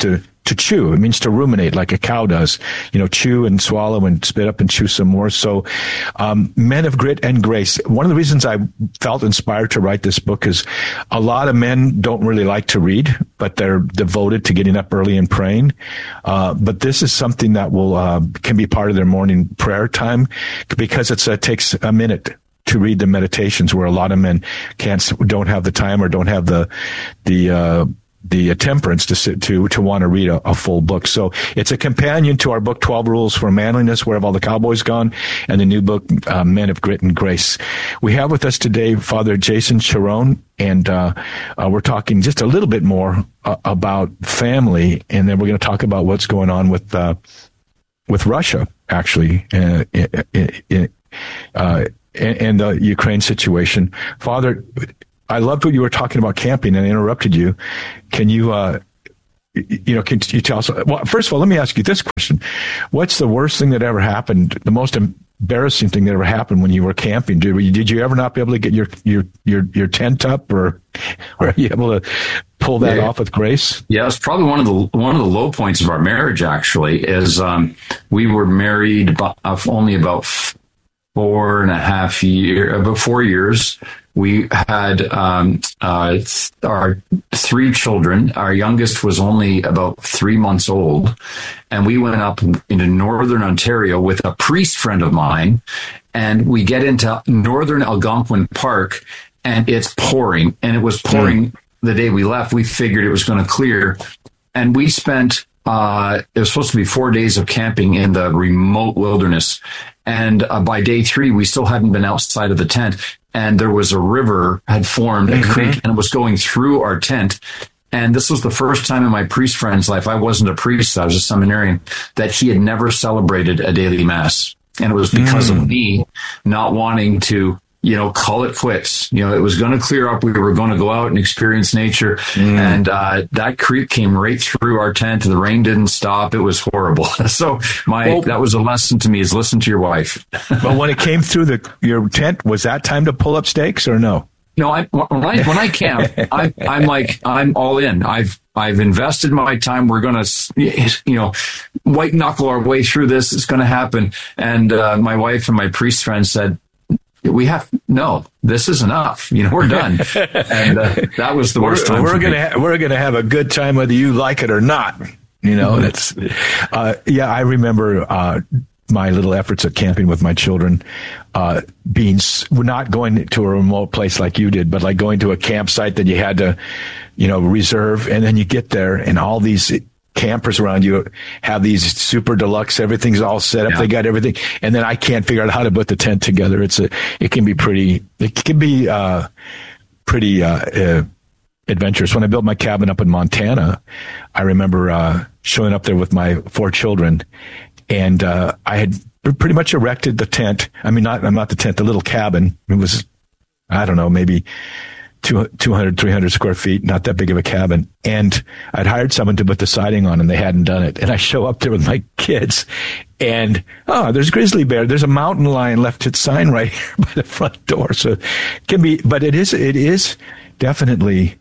S16: to chew. It means to ruminate like a cow does, you know, chew and swallow and spit up and chew some more. So, um, Men of Grit and Grace. One of the reasons I felt inspired to write this book is a lot of men don't really like to read, but they're devoted to getting up early and praying. Uh, but this is something that will, uh, can be part of their morning prayer time because it's, uh, it takes a minute to read the meditations, where a lot of men can't, don't have the time or don't have the, the, uh, the temperance to sit to to want to read a, a full book. So it's a companion to our book, twelve Rules for Manliness, Where Have All the Cowboys Gone, and the new book, uh, Men of Grit and Grace. We have with us today Father Jason Cherone, and uh, uh, we're talking just a little bit more uh, about family, and then we're going to talk about what's going on with uh, with Russia, actually, uh, uh, and the Ukraine situation. Father, I loved what you were talking about camping, and I interrupted you. Can you, uh, you know, can you tell us? Well, first of all, let me ask you this question: what's the worst thing that ever happened? The most embarrassing thing that ever happened when you were camping? Did did you ever not be able to get your your your, your tent up, or were you able to pull that yeah. off with grace?
S18: Yeah, it's probably one of the one of the low points of our marriage. Actually, is um, we were married about, uh, only about four and a half year, about four years. We had um, uh, our three children. Our youngest was only about three months old, and we went up into northern Ontario with a priest friend of mine, and we get into northern Algonquin Park, and it's pouring, and it was pouring mm. the day we left. We figured it was going to clear, and we spent, uh, it was supposed to be four days of camping in the remote wilderness, and uh, by day three, we still hadn't been outside of the tent. And there was a river had formed, a
S16: mm-hmm.
S18: creek, and it was going through our tent. And this was the first time in my priest friend's life, I wasn't a priest, I was a seminarian, that he had never celebrated a daily mass. And it was because mm. of me not wanting to, you know, call it quits. You know, it was going to clear up. We were going to go out and experience nature. Mm. And uh, that creek came right through our tent. The rain didn't stop. It was horrible. So my well, that was a lesson to me, is listen to your wife.
S16: But when it came through the your tent, was that time to pull up stakes or no?
S18: No, I, when I when I camp, I, I'm like I'm all in. I've I've invested my time. We're going to, you know, white knuckle our way through this. It's going to happen. And uh, my wife and my priest friend said, we have no. This is enough. You know, we're done, and uh, that was the worst
S16: we're,
S18: time.
S16: We're
S18: for
S16: gonna
S18: me.
S16: ha- we're gonna have a good time whether you like it or not. You know, mm-hmm. that's uh, yeah. I remember uh, my little efforts at camping with my children, uh, being we're not going to a remote place like you did, but like going to a campsite that you had to, you know, reserve, and then you get there and all these campers around you have these super deluxe, everything's all set up. Yeah. They got everything. And then I can't figure out how to put the tent together. It's a, it can be pretty, it can be, uh, pretty, uh, uh, adventurous. When I built my cabin up in Montana, I remember, uh, showing up there with my four children, and, uh, I had pretty much erected the tent. I mean, not, not the tent, the little cabin. It was, I don't know, maybe two hundred, three hundred square feet, not that big of a cabin. And I'd hired someone to put the siding on, and they hadn't done it. And I show up there with my kids, and, oh, there's grizzly bear. There's a mountain lion left its sign right here by the front door. So it can be, but it is, it is definitely,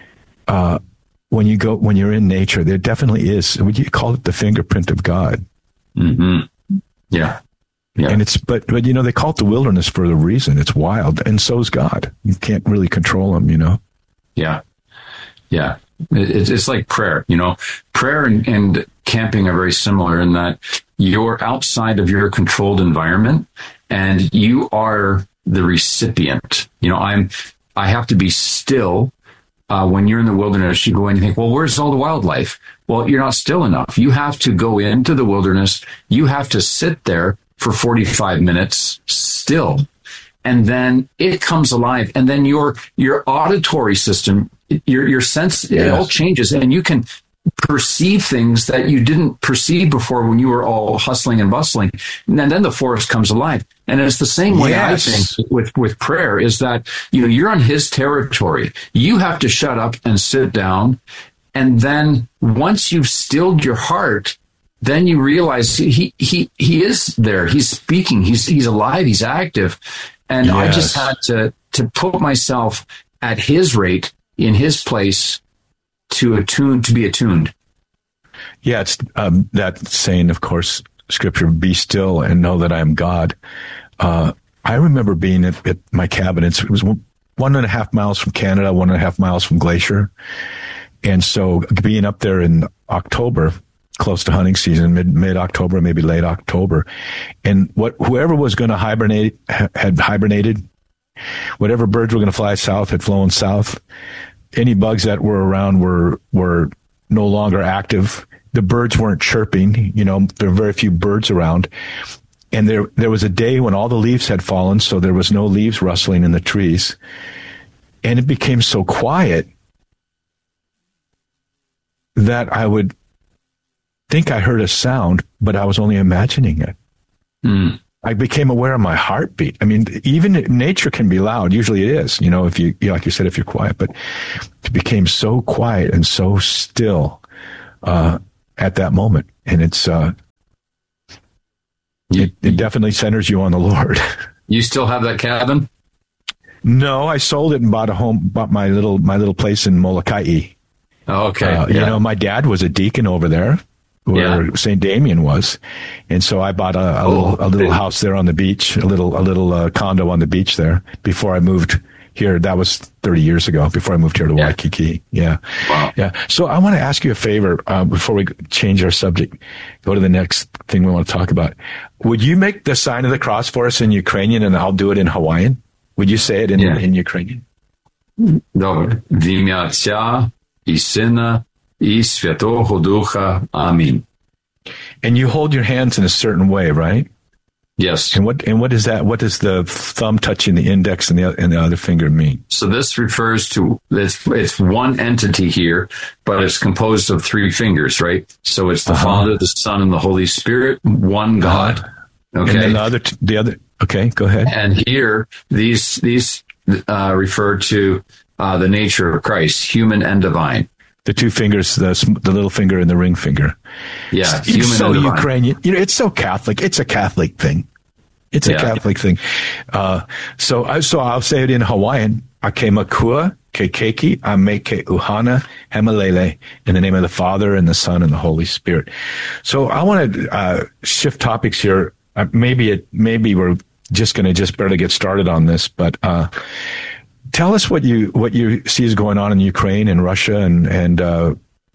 S16: uh, when you go, when you're in nature, there definitely is, would you call it the fingerprint of God?
S18: Mm-hmm. Yeah. Yeah.
S16: And it's, but, but, you know, they call it the wilderness for a reason. It's wild. And so's God. You can't really control them, you know?
S18: Yeah. Yeah. It, it's like prayer, you know, prayer and, and camping are very similar in that you're outside of your controlled environment and you are the recipient. You know, I'm, I have to be still. Uh, when you're in the wilderness, you go in and think, well, where's all the wildlife? Well, you're not still enough. You have to go into the wilderness. You have to sit there for forty-five minutes still. And then it comes alive. And then your, your auditory system, your, your sense, yes. It all changes, and you can perceive things that you didn't perceive before when you were all hustling and bustling. And then the forest comes alive. And it's the same way, yes. I think, with, with prayer, is that, you know, you're on his territory. You have to shut up and sit down. And then once you've stilled your heart, then you realize he, he, he is there. He's speaking. He's, he's alive. He's active. And yes. I just had to, to put myself at his rate, in his place, to attune, to be attuned.
S16: Yeah, it's um, that saying, of course, Scripture, be still and know that I am God. Uh, I remember being at, at my cabin. It's, it was one, one and a half miles from Canada, one and a half miles from Glacier. And so being up there in October, close to hunting season, mid, mid-October, maybe late October, and what whoever was going to hibernate had hibernated. Whatever birds were going to fly south had flown south. Any bugs that were around were were no longer active. The birds weren't chirping. You know, there were very few birds around. And there there was a day when all the leaves had fallen, so there was no leaves rustling in the trees. And it became so quiet that I would think I heard a sound, but I was only imagining it.
S18: Mm.
S16: I became aware of my heartbeat. I mean, even nature can be loud. Usually it is, you know, if you, like you said, if you're quiet, but it became so quiet and so still, uh, at that moment. And it's, uh, it, it definitely centers you on the Lord.
S18: You still have that cabin?
S16: No, I sold it and bought a home, bought my little, my little place in Molokai.
S18: Okay.
S16: Uh,
S18: yeah.
S16: You know, my dad was a deacon over there, where
S18: Yeah.
S16: Saint Damien was, and so I bought a, a
S18: Oh,
S16: little a little
S18: okay.
S16: house there on the beach, a little a little uh, condo on the beach there. Before I moved here, that was thirty years ago. Before I moved here to Waikiki, yeah,
S18: Wow.
S16: yeah. So I want to ask you a favor uh, before we change our subject. Go to the next thing we want to talk about. Would you make the sign of the cross for us in Ukrainian, and I'll do it in Hawaiian? Would you say it in
S18: Yeah.
S16: in Ukrainian?
S18: Добре. В ім'я Отця і Сина і Святого Духа. Амінь.
S16: And you hold your hands in a certain way, right?
S18: Yes.
S16: And what and what is that? What does the thumb touching the index and the and the other finger mean?
S18: So this refers to it's it's one entity here, but it's composed of three fingers, right? So it's the
S16: Uh-huh.
S18: Father, the Son, and the Holy Spirit, one God. Okay.
S16: And then the other, t- the other. Okay, go ahead.
S18: And here, these these uh, refer to uh, the nature of Christ, human and divine.
S16: The two fingers, the sm- the little finger and the ring finger.
S18: Yeah,
S16: It's
S18: human
S16: so
S18: and divine.
S16: Ukrainian. You know, it's so Catholic. It's a Catholic thing. It's a
S18: Yeah.
S16: Catholic thing. Uh, so I so I'll say it in Hawaiian. Ake makua ke keiki ame ke uhana hemalele, in the name of the Father and the Son and the Holy Spirit. So I want to uh, shift topics here. Uh, maybe it maybe we're just going to just barely get started on this, but uh, tell us what you what you see is going on in Ukraine and Russia, and and uh,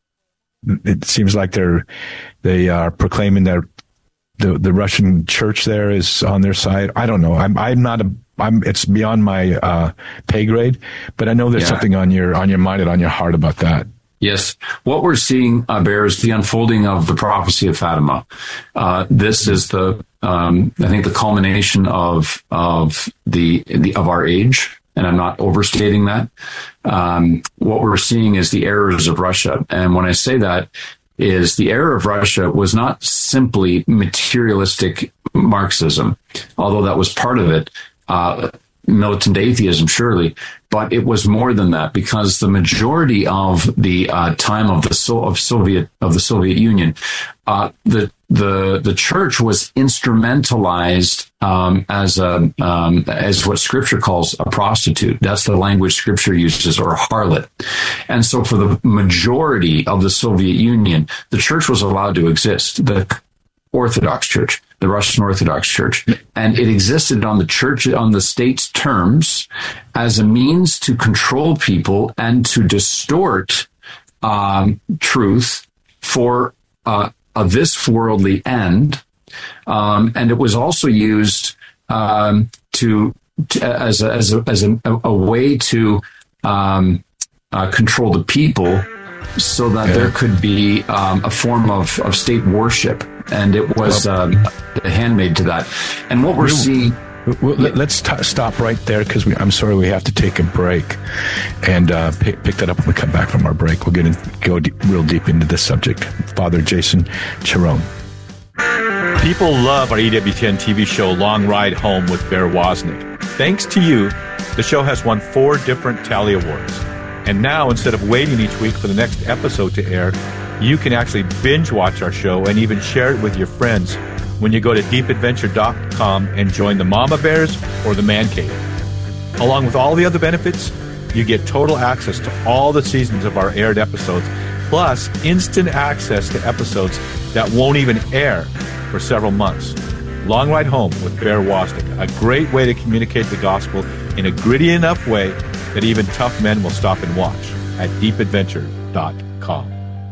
S16: it seems like they're they are proclaiming that the the Russian church there is on their side. I don't know. I'm I'm not a I'm. It's beyond my uh, pay grade, but I know there's
S18: Yeah.
S16: something on your on your mind and on your heart about that.
S18: Yes. What we're seeing, uh, Bear, is the unfolding of the prophecy of Fatima. Uh, this is the, um, I think, the culmination of of the, the of our age, and I'm not overstating that. Um, what we're seeing is the errors of Russia, and when I say that, is the error of Russia was not simply materialistic Marxism, although that was part of it. Uh, militant atheism, surely, but it was more than that, because the majority of the uh, time of the so- of Soviet of the Soviet Union, uh, the the the church was instrumentalized um, as a um, as what Scripture calls a prostitute. That's the language Scripture uses, or a harlot. And so, for the majority of the Soviet Union, the church was allowed to exist. The Orthodox Church, the Russian Orthodox Church, and it existed on the church, on the state's terms, as a means to control people and to distort um, truth for uh, a this worldly end. Um, and it was also used um, to, to as a, as a, as a, a way to um, uh, control the people, so that there could be um, a form of, of state worship. And it was um, a handmaid to that. And what we're seeing...
S16: Well, let, let's t- stop right there, because I'm sorry, we have to take a break and uh, pick, pick that up when we come back from our break. We'll get in, go deep, real deep into this subject. Father Jason Cherone.
S19: People love our E W T N T V show, Long Ride Home with Bear Wozniak. Thanks to you, the show has won four different Tally Awards. And now, instead of waiting each week for the next episode to air, you can actually binge watch our show and even share it with your friends when you go to deep adventure dot com and join the Mama Bears or the Man Cave. Along with all the other benefits, you get total access to all the seasons of our aired episodes, plus instant access to episodes that won't even air for several months. Long Ride Home with Bear Wozniak, a great way to communicate the gospel in a gritty enough way that even tough men will stop and watch at deep adventure dot com.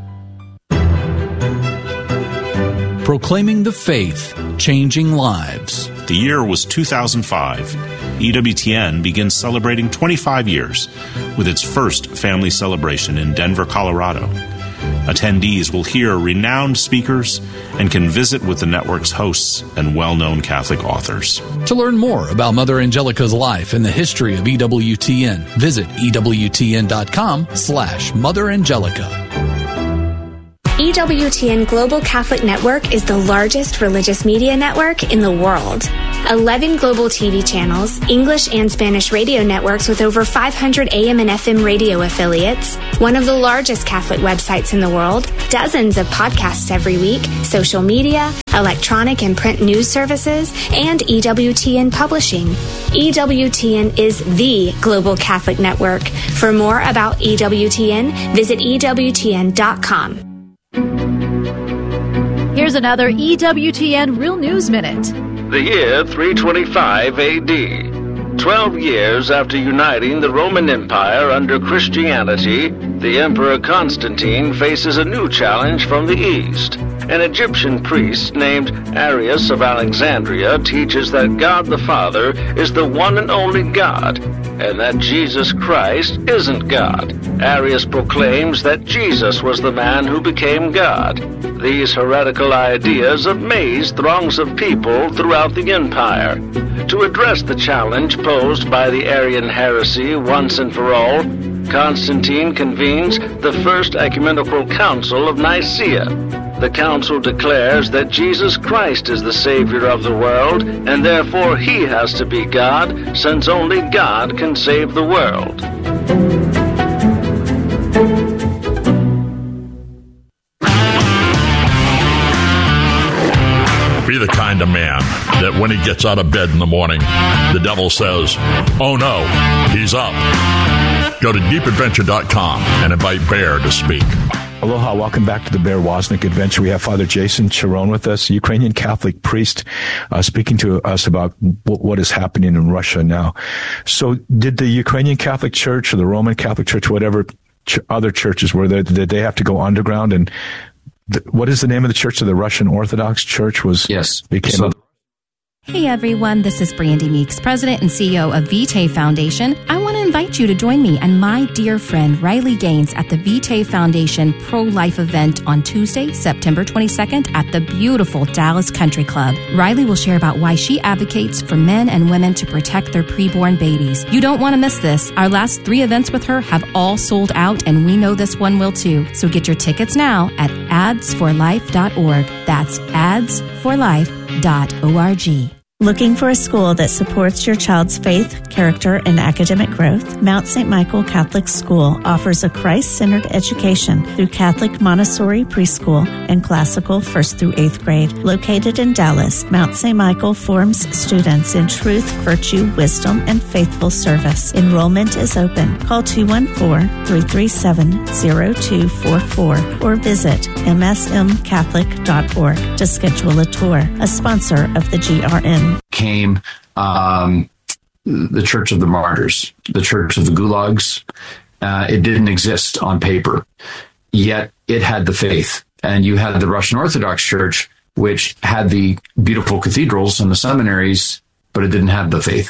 S1: Proclaiming the faith, changing lives.
S2: The year was two thousand five. E W T N begins celebrating twenty-five years with its first family celebration in Denver, Colorado. Attendees will hear renowned speakers and can visit with the network's hosts and well-known Catholic authors.
S1: To learn more about Mother Angelica's life and the history of E W T N, visit E W T N dot com slash Mother Angelica.
S23: E W T N Global Catholic Network is the largest religious media network in the world. eleven global T V channels, English and Spanish radio networks with over five hundred A M and F M radio affiliates, one of the largest Catholic websites in the world, dozens of podcasts every week, social media, electronic and print news services, and E W T N Publishing. E W T N is the Global Catholic Network. For more about E W T N, visit E W T N dot com.
S24: Here's another E W T N Real News Minute.
S25: The year three twenty-five A D. Twelve years after uniting the Roman Empire under Christianity, the Emperor Constantine faces a new challenge from the East. An Egyptian priest named Arius of Alexandria teaches that God the Father is the one and only God, and that Jesus Christ isn't God. Arius proclaims that Jesus was the man who became God. These heretical ideas amazed throngs of people throughout the empire. To address the challenge posed by the Arian heresy once and for all, Constantine convenes the First Ecumenical Council of Nicaea. The council declares that Jesus Christ is the Savior of the world, and therefore he has to be God, since only God can save the world.
S17: Be the kind of man that when he gets out of bed in the morning, the devil says, "Oh no, he's up." Go to deep adventure dot com and invite Bear to speak.
S16: Aloha, welcome back to the Bear Wozniak Adventure. We have Father Jason Charon with us, a Ukrainian Catholic priest, uh, speaking to us about w- what is happening in Russia now. So did the Ukrainian Catholic Church or the Roman Catholic Church, whatever ch- other churches were there, did they have to go underground? And th- what is the name of the church? So the Russian Orthodox Church was
S18: yes.
S16: became
S18: so-
S16: a-
S26: Hey everyone, this is Brandy Meeks, President and C E O of Vitae Foundation. I want to invite you to join me and my dear friend Riley Gaines at the Vitae Foundation Pro-Life event on Tuesday, September twenty-second at the beautiful Dallas Country Club. Riley will share about why she advocates for men and women to protect their preborn babies. You don't want to miss this. Our last three events with her have all sold out, and we know this one will too. So get your tickets now at ads for life dot org. That's ads for life dot org.
S12: Looking for a school that supports your child's faith, character, and academic growth? Mount Saint Michael Catholic School offers a Christ-centered education through Catholic Montessori preschool and classical first through eighth grade. Located in Dallas, Mount Saint Michael forms students in truth, virtue, wisdom, and faithful service. Enrollment is open. Call two one four, three three seven, zero two four four or visit m s m catholic dot org to schedule a tour. A sponsor of the G R N.
S18: Came um, the Church of the Martyrs, the Church of the Gulags. Uh, it didn't exist on paper, yet it had the faith. And you had the Russian Orthodox Church, which had the beautiful cathedrals and the seminaries, but it didn't have the faith.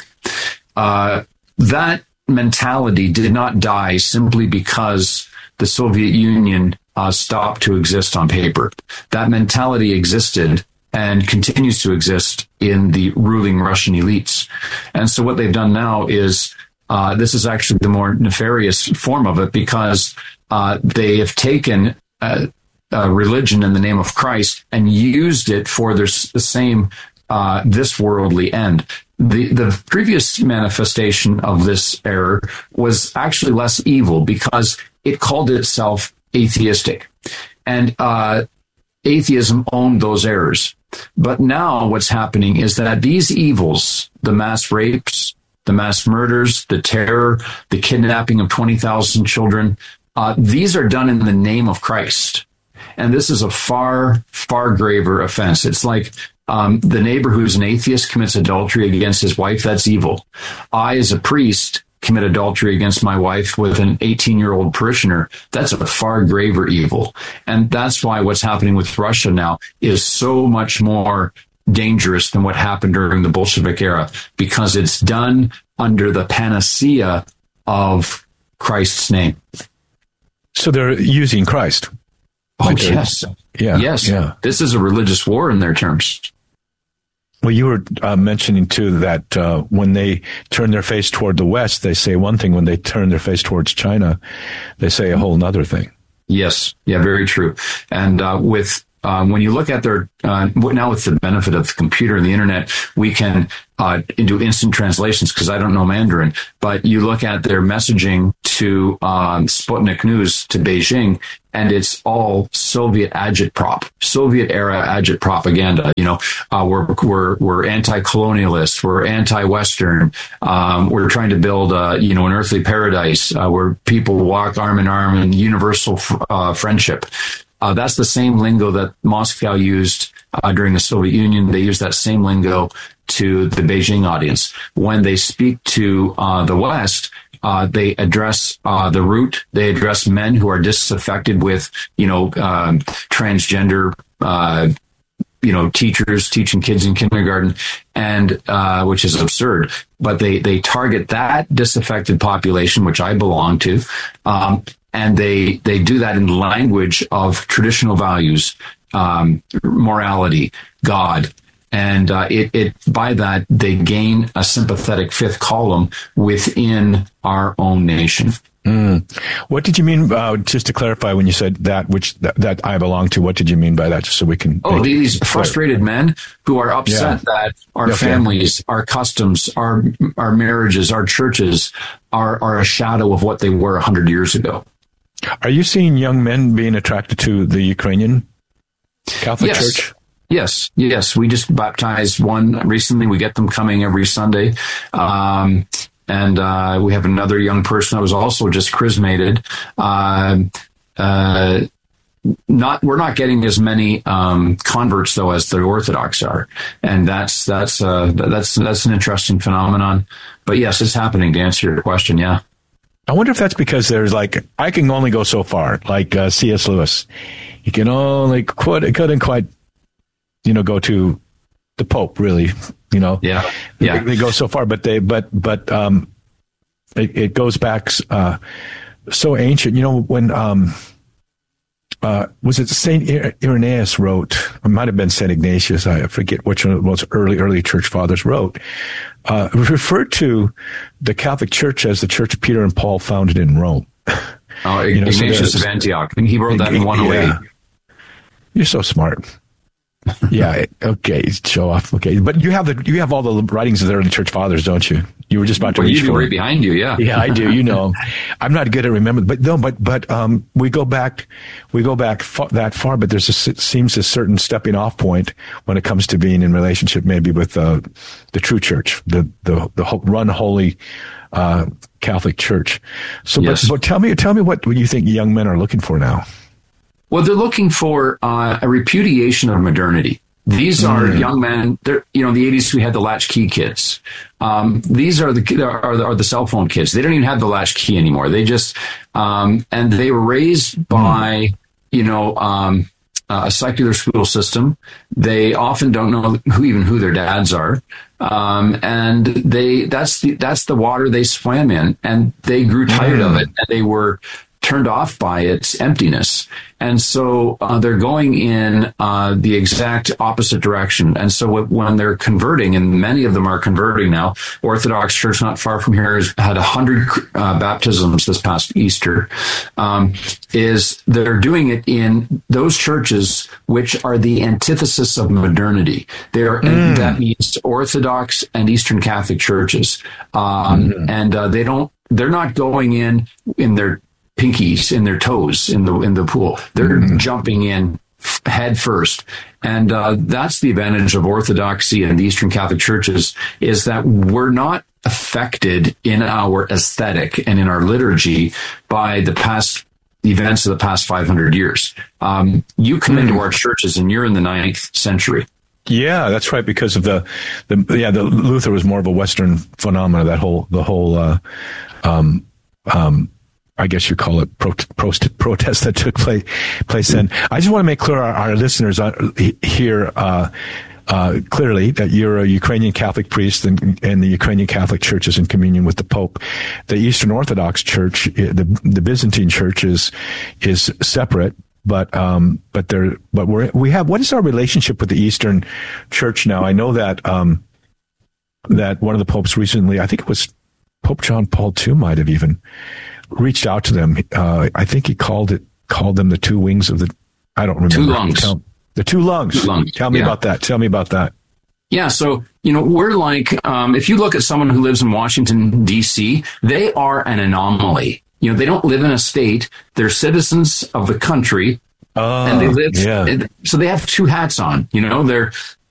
S18: Uh, that mentality did not die simply because the Soviet Union uh, stopped to exist on paper. That mentality existed and continues to exist in the ruling Russian elites. And so what they've done now is, uh, this is actually the more nefarious form of it, because uh, they have taken uh, uh, religion in the name of Christ and used it for their, the same uh, this worldly end. The, the previous manifestation of this error was actually less evil because it called itself atheistic. And uh, atheism owned those errors. But now what's happening is that these evils, the mass rapes, the mass murders, the terror, the kidnapping of twenty thousand children, Uh, these are done in the name of Christ. And this is a far, far graver offense. It's like um, the neighbor who's an atheist commits adultery against his wife. That's evil. I, as a priest, commit adultery against my wife with an eighteen-year-old parishioner. That's a far graver evil. And that's why what's happening with Russia now is so much more dangerous than what happened during the Bolshevik era, because it's done under the panacea of Christ's name.
S16: So they're using Christ.
S18: Oh,
S16: like
S18: yes.
S16: Yeah.
S18: Yes.
S16: Yeah.
S18: This is a religious war in their terms.
S16: Well, you were uh, mentioning, too, that uh, when they turn their face toward the West, they say one thing. When they turn their face towards China, they say a whole nother thing.
S18: Yes. Yeah, very true. And uh, with uh, when you look at their, uh, now with the benefit of the computer and the internet, we can uh, do instant translations because I don't know Mandarin. But you look at their messaging to um, Sputnik News, to Beijing, and it's all Soviet agitprop, Soviet era agit propaganda. You know, uh, we're we're we're anti-colonialist, we're anti-Western, um, we're trying to build, uh, you know, an earthly paradise uh, where people walk arm in arm in universal uh, friendship. Uh, that's the same lingo that Moscow used uh, during the Soviet Union. They use that same lingo to the Beijing audience. When they speak to uh, the West, Uh, they address uh, the root. They address men who are disaffected with, you know, um, transgender, uh, you know, teachers teaching kids in kindergarten, and uh, which is absurd. But they they target that disaffected population, which I belong to, um, and they they do that in the language of traditional values, um, morality, God. And uh, it, it by that, they gain a sympathetic fifth column within our own nation.
S16: Mm. What did you mean, uh, just to clarify, when you said that, which that, that I belong to, what did you mean by that, just so we can...
S18: Oh, these frustrated men who are upset
S16: yeah.
S18: that our
S16: okay.
S18: families, our customs, our our marriages, our churches are, are a shadow of what they were one hundred years ago.
S16: Are you seeing young men being attracted to the Ukrainian Catholic
S18: yes.
S16: Church?
S18: Yes, yes. We just baptized one recently. We get them coming every Sunday. Um, and uh, we have another young person that was also just chrismated. Uh, uh, not, we're not getting as many um, converts though as the Orthodox are, and that's that's uh, that's that's an interesting phenomenon. But yes, it's happening. To answer your question, yeah.
S16: I wonder if that's because there's like I can only go so far, like uh, C S Lewis. You can only quite, couldn't quite. You know, go to the Pope, really, you know,
S18: yeah, yeah.
S16: They, they go so far, but they, but, but, um, it, it goes back, uh, so ancient, you know, when, um, uh, was it Saint Irenaeus wrote, it might have been Saint Ignatius, I forget which one of the most early, early church fathers wrote, uh, referred to the Catholic Church as the Church Peter and Paul founded in Rome.
S18: Oh, you know, Ignatius so of Antioch. And he wrote that in one oh eight.
S16: Yeah. You're so smart. Yeah. Okay. Show off. Okay. But you have the you have all the writings of the early church fathers, don't you? You were just about to
S18: well,
S16: reach
S18: you
S16: for
S18: right
S16: it.
S18: behind you. Yeah.
S16: Yeah, I do. You know, I'm not good at remembering, but no, but but um, we go back, we go back far, that far. But there's a, it seems a certain stepping off point when it comes to being in relationship, maybe with uh, the true church, the the the run holy uh, Catholic Church. So,
S18: yes.
S16: but, but tell me, tell me what you think young men are looking for now.
S18: Well, they're looking for uh, a repudiation of modernity. These are mm. young men. They're, you know, in the eighties we had the latchkey kids. Um, these are the are the, are the cell phone kids. They don't even have the latchkey anymore. They just um, and they were raised by mm. you know um, a secular school system. They often don't know who even who their dads are, um, and they that's the that's the water they swam in, and they grew tired mm. of it, and they were turned off by its emptiness. And so uh, they're going in uh, the exact opposite direction. And so w- when they're converting, and many of them are converting now, Orthodox Church not far from here has had one hundred uh, baptisms this past Easter, um, is they're doing it in those churches which are the antithesis of modernity. They're mm. That means Orthodox and Eastern Catholic churches. Um, mm. And uh, they don't, they're not going in in their pinkies in their toes in the in the pool. They're mm-hmm. jumping in head first, and uh, that's the advantage of Orthodoxy and the Eastern Catholic churches, is that we're not affected in our aesthetic and in our liturgy by the past events of the past five hundred years. Um, you come into our churches and you're in the ninth century.
S16: Yeah, that's right. Because of the, the yeah, the Luther was more of a Western phenomena. That whole the whole, uh, um, um, I guess you call it pro- protest, protest that took place place then. I just want to make clear our, our listeners here. Uh, Uh, clearly that you're a Ukrainian Catholic priest and, and the Ukrainian Catholic Church is in communion with the Pope. The Eastern Orthodox Church, the, the Byzantine Church is, is separate, but, um, but there, but we're, we have, what is our relationship with the Eastern Church now? I know that, um, that one of the popes recently, I think it was Pope John Paul the Second might have even reached out to them. Uh, I think he called it, called them the two wings of the, I don't remember.
S18: Two lungs.
S16: Tell, The two lungs.
S18: Two lungs.
S16: Tell me
S18: yeah.
S16: about that. Tell me about that.
S18: Yeah. So, you know, we're like, um, if you look at someone who lives in Washington, D C, they are an anomaly. You know, they don't live in a state. They're citizens of the country.
S16: Oh,
S18: and they live.
S16: yeah.
S18: So they have two hats on. You know, they're,